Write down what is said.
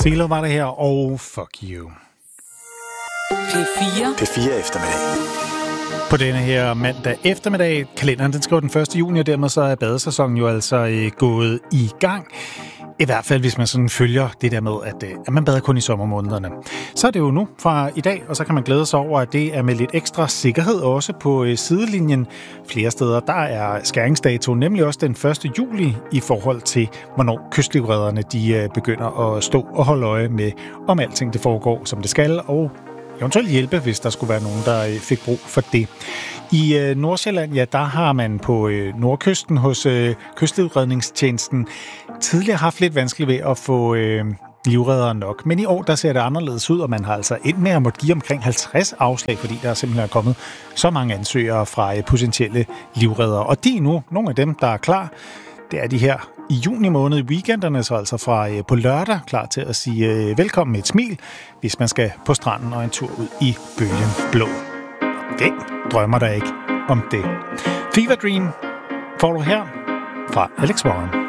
Silo var det her, og fuck you. P4 eftermiddag. På denne her mandag eftermiddag, kalenderen den skriver den 1. juni, og dermed så er badesæsonen jo altså gået i gang. I hvert fald, hvis man sådan følger det der med, at man bader kun i sommermånederne. Så er det jo nu fra i dag, og så kan man glæde sig over, at det er med lidt ekstra sikkerhed også på sidelinjen. Flere steder, der er skæringsdatoen nemlig også den 1. juli i forhold til, hvornår kystlivredderne de begynder at stå og holde øje med, om alting det foregår, som det skal, og eventuelt hjælpe, hvis der skulle være nogen, der fik brug for det. I Nordsjælland, ja, der har man på nordkysten hos kystlivredningstjenesten tidligere haft lidt vanskeligt ved at få livreddere nok. Men i år, der ser det anderledes ud, og man har altså endt med at måtte give omkring 50 afslag, fordi der simpelthen er kommet så mange ansøgere fra potentielle livreddere. Og de er nu nogle af dem, der er klar. Det er de her i juni måned i weekenderne, så altså fra på lørdag, klar til at sige velkommen med et smil, hvis man skal på stranden og en tur ud i bølgen blå. Hvem drømmer der ikke om det? Fever Dream får du her fra Alex Warren.